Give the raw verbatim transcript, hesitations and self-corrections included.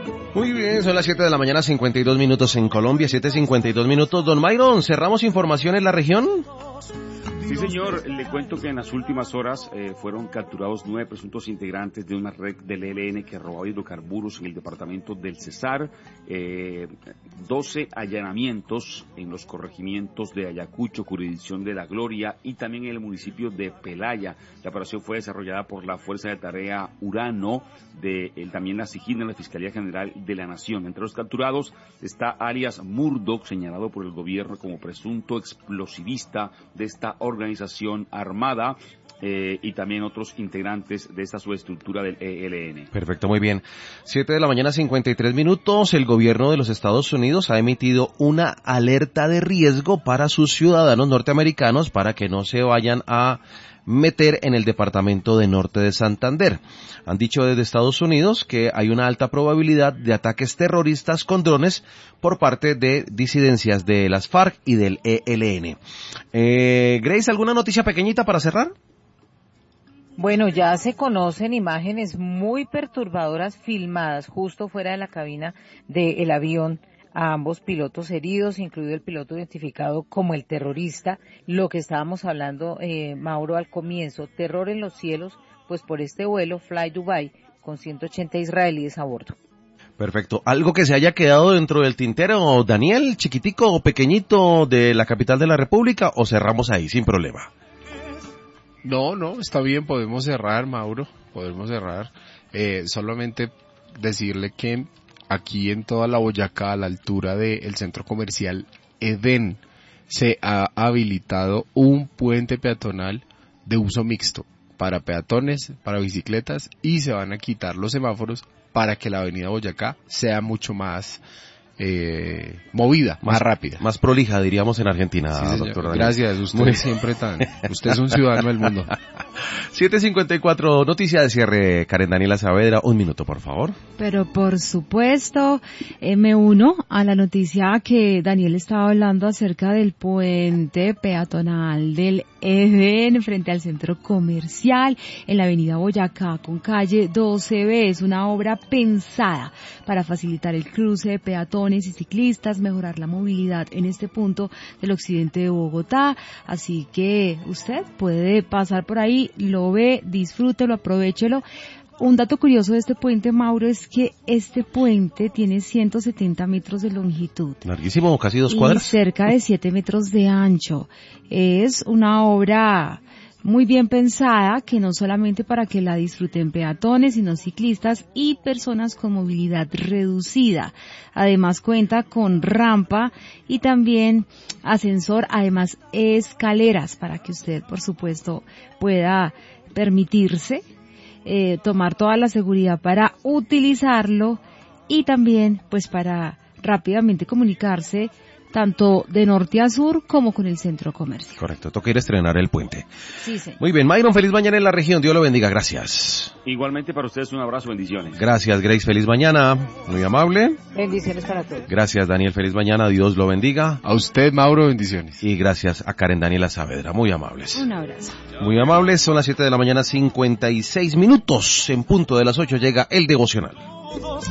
Muy bien, son las siete de la mañana, cincuenta y dos minutos en Colombia, siete cincuenta y dos minutos. Don Myron, ¿cerramos información en la región? Sí, señor. Le cuento que en las últimas horas eh, fueron capturados nueve presuntos integrantes de una red del E L N que robaba hidrocarburos en el departamento del Cesar, eh, doce allanamientos en los corregimientos de Ayacucho, jurisdicción de La Gloria, y también en el municipio de Pelaya. La operación fue desarrollada por la Fuerza de Tarea Urano, de el, también la SIGIN de la Fiscalía General de la Nación. Entre los capturados está alias Murdoch, señalado por el gobierno como presunto explosivista de esta organización armada, eh, y también otros integrantes de esta subestructura del E L N. Perfecto, muy bien. siete de la mañana, cincuenta y tres minutos. El gobierno de los Estados Unidos ha emitido una alerta de riesgo para sus ciudadanos norteamericanos para que no se vayan a meter en el departamento de Norte de Santander. Han dicho desde Estados Unidos que hay una alta probabilidad de ataques terroristas con drones por parte de disidencias de las FARC y del E L N. Eh, Grace, ¿alguna noticia pequeñita para cerrar? Bueno, ya se conocen imágenes muy perturbadoras filmadas justo fuera de la cabina del avión, a ambos pilotos heridos, incluido el piloto identificado como el terrorista. Lo que estábamos hablando, eh, Mauro, al comienzo, terror en los cielos, pues por este vuelo Fly Dubai con ciento ochenta israelíes a bordo. Perfecto. ¿Algo que se haya quedado dentro del tintero, Daniel, chiquitico o pequeñito de la capital de la República, o cerramos ahí sin problema? No, no, está bien, podemos cerrar, Mauro, podemos cerrar. Eh, solamente decirle que aquí en toda la Boyacá, a la altura del centro comercial Edén, se ha habilitado un puente peatonal de uso mixto para peatones, para bicicletas, y se van a quitar los semáforos para que la avenida Boyacá sea mucho más eh, movida, más, más rápida. Más prolija, diríamos en Argentina, sí, doctor Daniel. Gracias, usted Muy... siempre tan... Usted es un ciudadano del mundo. siete cincuenta y cuatro, noticia de cierre, Karen Daniela Saavedra, un minuto, por favor. Pero por supuesto, eh, me uno a la noticia que Daniel estaba hablando acerca del puente peatonal del Edén frente al centro comercial en la avenida Boyacá con calle doce B. Es una obra pensada para facilitar el cruce de peatones y ciclistas, mejorar la movilidad en este punto del occidente de Bogotá. Así que usted puede pasar por ahí, lo ve, disfrútelo, aprovéchelo. Un dato curioso de este puente, Mauro, es que este puente tiene ciento setenta metros de longitud. Larguísimo, casi dos cuadras. Y cerca de siete metros de ancho. Es una obra muy bien pensada, que no solamente para que la disfruten peatones, sino ciclistas y personas con movilidad reducida. Además cuenta con rampa y también ascensor, además escaleras, para que usted, por supuesto, pueda permitirse eh, tomar toda la seguridad para utilizarlo y también pues para rápidamente comunicarse tanto de norte a sur como con el centro comercial. Correcto, toca ir a estrenar el puente. Sí, sí. Muy bien, Myron, feliz mañana en la región, Dios lo bendiga, gracias. Igualmente para ustedes un abrazo, bendiciones. Gracias, Grace, feliz mañana, muy amable. Bendiciones para todos. Gracias, Daniel, feliz mañana, Dios lo bendiga. A usted, Mauro, bendiciones. Y gracias a Karen Daniela Saavedra, muy amables. Un abrazo. Muy amables, son las siete de la mañana, cincuenta y seis minutos, en punto de las ocho llega el devocional.